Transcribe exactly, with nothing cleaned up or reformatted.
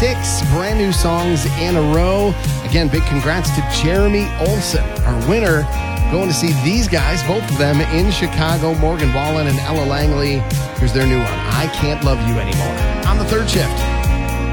six brand new songs in a row. Again, big congrats to Jeremy Olson, our winner. Going to see these guys, both of them in Chicago, Morgan Wallen and Ella Langley. Here's their new one, I Can't Love You Anymore, on the third shift.